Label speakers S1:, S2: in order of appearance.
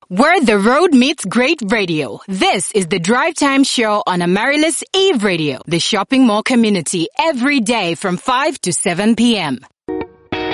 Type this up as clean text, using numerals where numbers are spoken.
S1: Where the road meets great radio. This is the Drive Time Show on Amaryllis Eve Radio, the shopping mall community, every day from 5 to 7 p.m.